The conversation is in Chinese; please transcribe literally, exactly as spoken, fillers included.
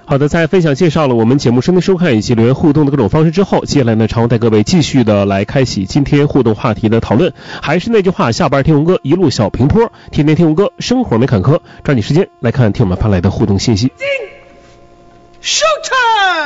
好的，在分享介绍了我们节目收听收看以及留言互动的各种方式之后，接下来呢，常务带各位继续的来开启今天互动话题的讨论。还是那句话，下班听红歌，一路小平坡，天天听红歌，生活没坎坷。抓紧时间来看听我们发来的互动信息。 Showtime!